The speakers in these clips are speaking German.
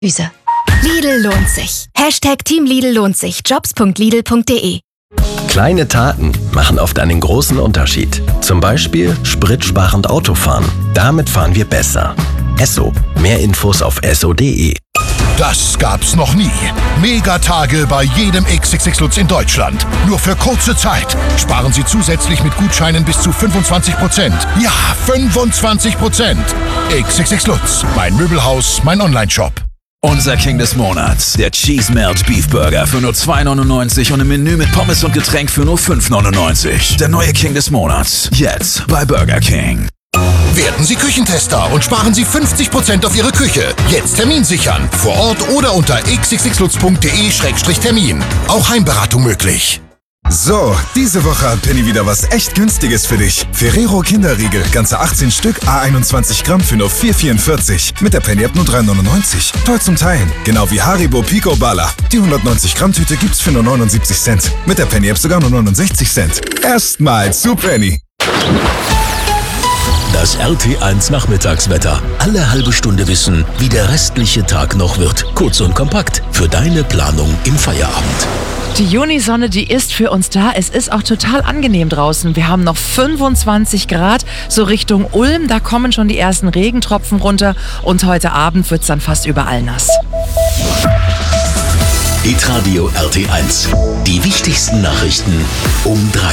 Gemüse. Lidl lohnt sich. #Team Lidl lohnt sich. Jobs.lidl.de. Kleine Taten machen oft einen großen Unterschied. Zum Beispiel spritsparend Autofahren. Damit fahren wir besser. Esso. Mehr Infos auf esso.de. Das gab's noch nie. Megatage bei jedem XXX Lutz in Deutschland. Nur für kurze Zeit. Sparen Sie zusätzlich mit Gutscheinen bis zu 25%. Ja, 25%. XXX Lutz. Mein Möbelhaus, mein Onlineshop. Unser King des Monats, der Cheese Melt Beef Burger für nur $2,99 und im Menü mit Pommes und Getränk für nur $5,99. Der neue King des Monats, jetzt bei Burger King. Werden Sie Küchentester und sparen Sie 50% auf Ihre Küche. Jetzt Termin sichern. Vor Ort oder unter xxxlutz.de/termin. Auch Heimberatung möglich. So, diese Woche hat Penny wieder was echt Günstiges für dich. Ferrero Kinderriegel, ganze 18 Stück, A21 Gramm für nur $4,44. Mit der Penny-App nur $3,99. Toll zum Teilen. Genau wie Haribo Pico Bala. Die 190 Gramm Tüte gibt's für nur 79 Cent. Mit der Penny-App sogar nur 69 Cent. Erstmal zu Penny. Das RT1 Nachmittagswetter. Alle halbe Stunde wissen, wie der restliche Tag noch wird. Kurz und kompakt für deine Planung im Feierabend. Die Junisonne, die ist für uns da. Es ist auch total angenehm draußen. Wir haben noch 25 Grad, so Richtung Ulm. Da kommen schon die ersten Regentropfen runter. Und heute Abend wird's dann fast überall nass. Hitradio RT1. Die wichtigsten Nachrichten um 3.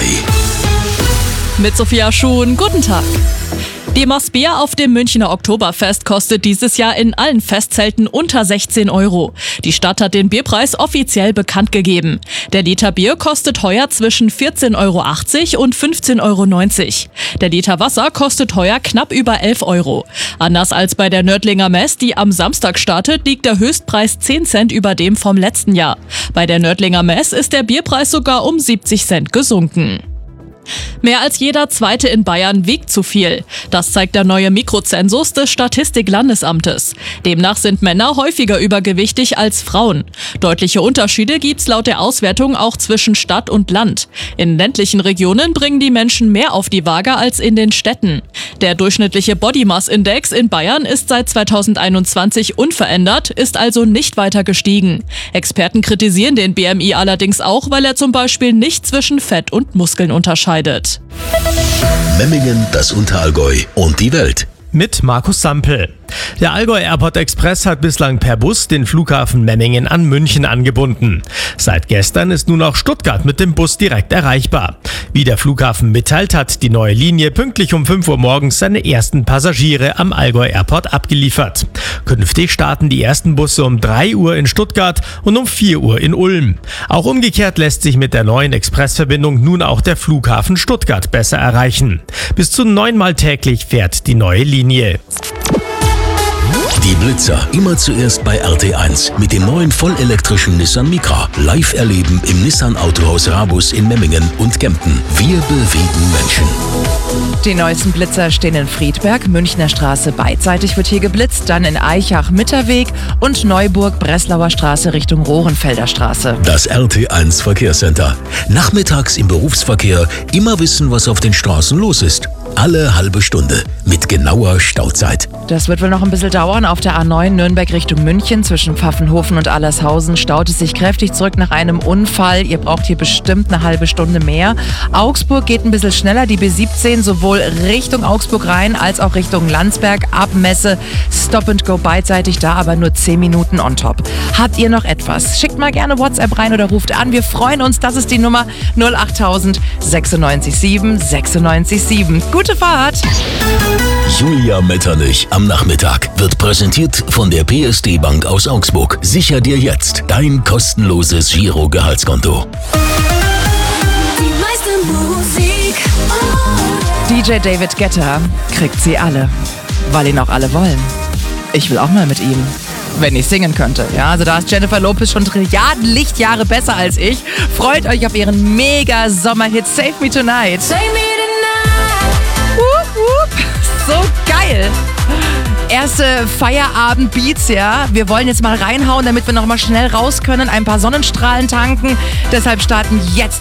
Mit Sophia Schuhn, guten Tag. Die Maß Bier auf dem Münchner Oktoberfest kostet dieses Jahr in allen Festzelten unter 16 €. Die Stadt hat den Bierpreis offiziell bekannt gegeben. Der Liter Bier kostet heuer zwischen 14,80 € und 15,90 €. Der Liter Wasser kostet heuer knapp über 11 €. Anders als bei der Nördlinger Mess, die am Samstag startet, liegt der Höchstpreis 10 Cent über dem vom letzten Jahr. Bei der Nördlinger Mess ist der Bierpreis sogar um 70 Cent gesunken. Mehr als jeder Zweite in Bayern wiegt zu viel. Das zeigt der neue Mikrozensus des Statistik-Landesamtes. Demnach sind Männer häufiger übergewichtig als Frauen. Deutliche Unterschiede gibt's laut der Auswertung auch zwischen Stadt und Land. In ländlichen Regionen bringen die Menschen mehr auf die Waage als in den Städten. Der durchschnittliche Body Mass Index in Bayern ist seit 2021 unverändert, ist also nicht weiter gestiegen. Experten kritisieren den BMI allerdings auch, weil er zum Beispiel nicht zwischen Fett und Muskeln unterscheidet. Memmingen, das Unterallgäu und die Welt. Mit Markus Sampel. Der Allgäu Airport Express hat bislang per Bus den Flughafen Memmingen an München angebunden. Seit gestern ist nun auch Stuttgart mit dem Bus direkt erreichbar. Wie der Flughafen mitteilt, hat die neue Linie pünktlich um 5 Uhr morgens seine ersten Passagiere am Allgäu Airport abgeliefert. Künftig starten die ersten Busse um 3 Uhr in Stuttgart und um 4 Uhr in Ulm. Auch umgekehrt lässt sich mit der neuen Expressverbindung nun auch der Flughafen Stuttgart besser erreichen. Bis zu 9-mal täglich fährt die neue Linie. Die Blitzer immer zuerst bei RT1 mit dem neuen vollelektrischen Nissan Micra. Live erleben im Nissan Autohaus Rabus in Memmingen und Kempten. Wir bewegen Menschen. Die neuesten Blitzer stehen in Friedberg, Münchner Straße beidseitig wird hier geblitzt, dann in Eichach Mitterweg und Neuburg Breslauer Straße Richtung Rohrenfelder Straße. Das RT1 Verkehrscenter. Nachmittags im Berufsverkehr immer wissen, was auf den Straßen los ist. Alle halbe Stunde mit genauer Stauzeit. Das wird wohl noch ein bisschen dauern. Auf der A9 Nürnberg Richtung München zwischen Pfaffenhofen und Allershausen staut es sich kräftig zurück nach einem Unfall. Ihr braucht hier bestimmt eine halbe Stunde mehr. Augsburg geht ein bisschen schneller. Die B17 sowohl Richtung Augsburg rein als auch Richtung Landsberg ab Messe. Stop and go beidseitig, da aber nur 10 Minuten on top. Habt ihr noch etwas? Schickt mal gerne WhatsApp rein oder ruft an. Wir freuen uns. Das ist die Nummer 08000 96 7 96 7. Gute Fahrt! Julia Metternich am Nachmittag wird präsentiert von der PSD Bank aus Augsburg. Sicher dir jetzt dein kostenloses Giro-Gehaltskonto. Die meiste Musik. DJ David Guetta kriegt sie alle, weil ihn auch alle wollen. Ich will auch mal mit ihm. Wenn ich singen könnte. Ja, also da ist Jennifer Lopez schon Trilliarden Lichtjahre besser als ich. Freut euch auf ihren mega Sommerhit Save Me Tonight. Save me tonight. So geil. Erste Feierabend-Beats, ja. Wir wollen jetzt mal reinhauen, damit wir noch mal schnell raus können, ein paar Sonnenstrahlen tanken. Deshalb starten jetzt